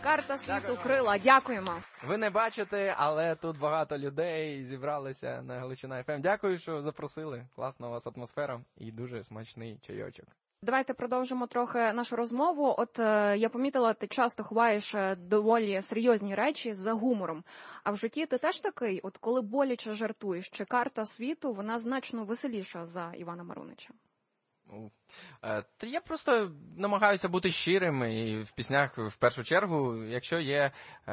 Карта світу, Крила. Дякуємо. Ви не бачите, але тут багато людей зібралися на Галичина ФМ. Дякую, що запросили. Класна у вас атмосфера і дуже смачний чайочок. Давайте продовжимо трохи нашу розмову. От я помітила, ти часто ховаєш доволі серйозні речі за гумором. А в житті ти теж такий? От коли боляче жартуєш, чи карта світу, вона значно веселіша за Івана Марунича? Та я просто намагаюся бути щирим і в піснях в першу чергу, якщо є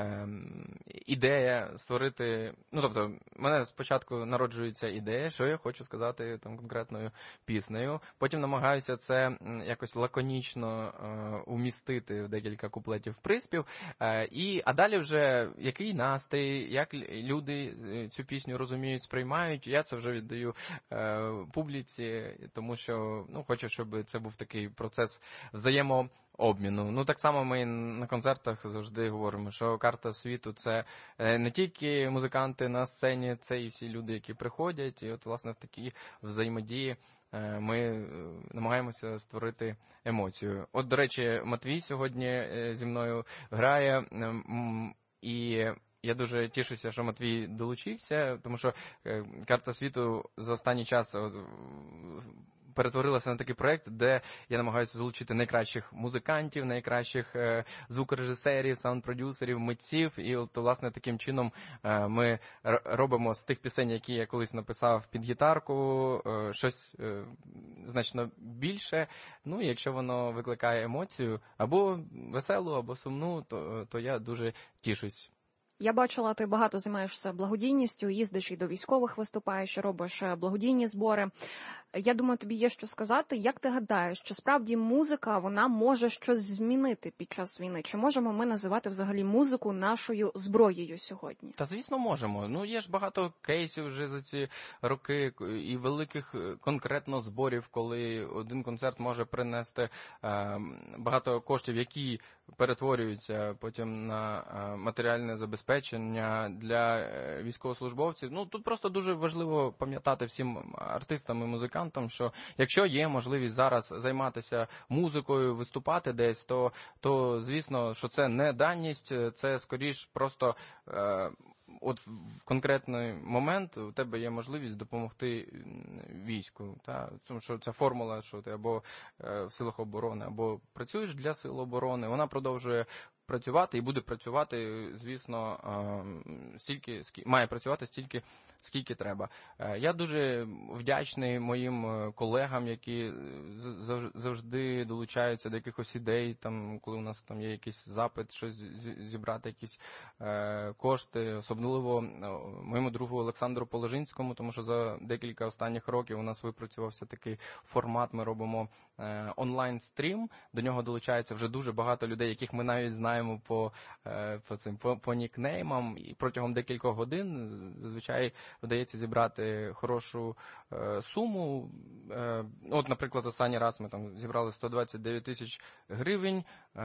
ідея створити, тобто, в мене спочатку народжується ідея, що я хочу сказати там конкретною піснею, потім намагаюся це якось лаконічно умістити в декілька куплетів приспів, а далі вже який настрій, як люди цю пісню розуміють, сприймають, я це вже віддаю публіці, тому що, хочу, щоб це був такий процес взаємообміну. Так само ми на концертах завжди говоримо, що карта світу – це не тільки музиканти на сцені, це і всі люди, які приходять. І от, власне, в такій взаємодії ми намагаємося створити емоцію. От, до речі, Матвій сьогодні зі мною грає, і я дуже тішуся, що Матвій долучився, тому що карта світу за останній час перетворилася на такий проєкт, де я намагаюся залучити найкращих музикантів, найкращих звукорежисерів, саунд-продюсерів, митців. І от, власне, таким чином ми робимо з тих пісень, які я колись написав під гітарку, щось значно більше. І якщо воно викликає емоцію, або веселу, або сумну, то я дуже тішусь. Я бачила, ти багато займаєшся благодійністю, їздиш і до військових виступаєш, робиш благодійні збори. Я думаю, тобі є що сказати. Як ти гадаєш, чи справді музика, вона може щось змінити під час війни? Чи можемо ми називати взагалі музику нашою зброєю сьогодні? Та, звісно, можемо. Є ж багато кейсів вже за ці роки і великих конкретно зборів, коли один концерт може принести багато коштів, які перетворюються потім на матеріальне забезпечення для військовослужбовців. Тут просто дуже важливо пам'ятати всім артистам і музикантам, що якщо є можливість зараз займатися музикою, виступати десь, то звісно, що це не даність, це скоріш просто от в конкретний момент у тебе є можливість допомогти війську. Тому що ця формула, що ти або в силах оборони, або працюєш для сил оборони, вона продовжує працювати і буде працювати, звісно, має працювати стільки, скільки треба. Я дуже вдячний моїм колегам, які завжди долучаються до якихось ідей, коли у нас там є якийсь запит, щось зібрати, якісь кошти, особливо моєму другу Олександру Положинському, тому що за декілька останніх років у нас випрацювався такий формат, ми робимо онлайн-стрім, до нього долучається вже дуже багато людей, яких ми навіть знаємо по нікнеймам, і протягом декількох годин зазвичай вдається зібрати хорошу суму. От, наприклад, останній раз ми там зібрали 129 тисяч гривень,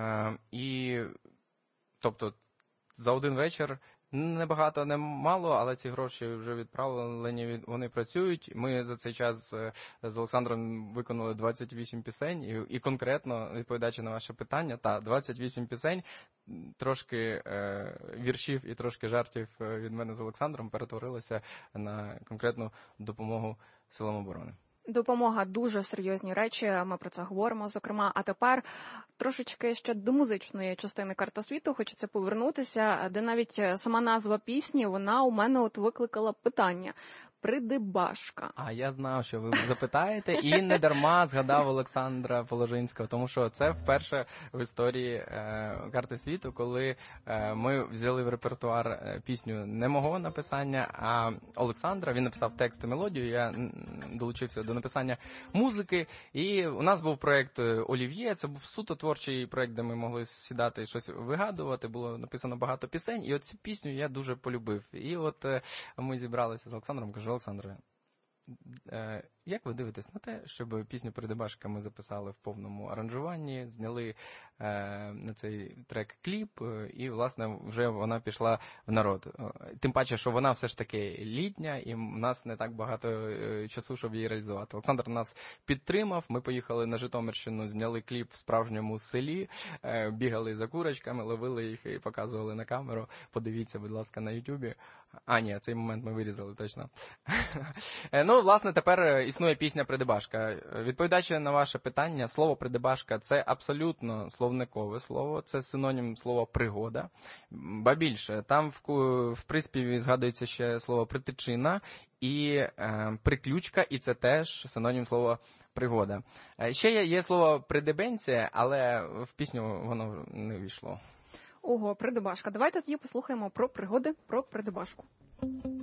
і, тобто, за один вечір не багато, не мало, але ці гроші вже відправлені, вони працюють. Ми за цей час з Олександром виконали 28 пісень, і конкретно, відповідаючи на ваше питання, 28 пісень, трошки віршів і трошки жартів від мене з Олександром перетворилося на конкретну допомогу силам оборони. Допомога – дуже серйозні речі, ми про це говоримо, зокрема. А тепер трошечки ще до музичної частини «Карта світу» хочеться повернутися, де навіть сама назва пісні, вона у мене от викликала питання. Придибашка. А я знав, що ви запитаєте, і не дарма згадав Олександра Положинського, тому що це вперше в історії «Карти світу», коли ми взяли в репертуар пісню не мого написання, а Олександра. Він написав текст і мелодію, я долучився до написання музики, і у нас був проєкт «Олів'є», це був суто творчий проєкт, де ми могли сідати і щось вигадувати, було написано багато пісень, і оцю пісню я дуже полюбив. І от ми зібралися з Олександром, кажу: Олександре, як ви дивитесь на те, щоб пісню «Придебашка» ми записали в повному аранжуванні, зняли на цей трек кліп, і, власне, вже вона пішла в народ. Тим паче, що вона все ж таки літня, і в нас не так багато часу, щоб її реалізувати. Олександр нас підтримав, ми поїхали на Житомирщину, зняли кліп в справжньому селі, бігали за курочками, ловили їх і показували на камеру. Подивіться, будь ласка, на Ютубі. А, ні, цей момент ми вирізали, точно. Ну, власне, тепер існує пісня «Придебашка». Відповідаючи на ваше питання, слово «придебашка» – це абсолютно словникове слово, це синонім слова «пригода». Ба більше, там в приспіві згадується ще слово «притичина» і «приключка», і це теж синонім слова «пригода». Ще є слово «придебенція», але в пісню воно не ввійшло. Ого, «Придебашка». Давайте тоді послухаємо про пригоди, про Придебашку.